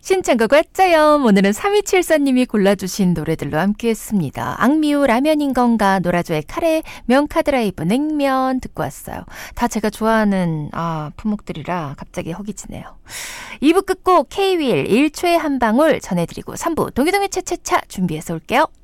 신청곡 왔자요. 오늘은 3274님이 골라주신 노래들로 함께했습니다. 악미우 라면인 건가, 노라조의 카레, 명카드라이브 냉면 듣고 왔어요. 다 제가 좋아하는 품목들이라 갑자기 허기지네요. 2부 끝곡 K-윌 1초의 한 방울 전해드리고 3부 동기동기 차차차 준비해서 올게요.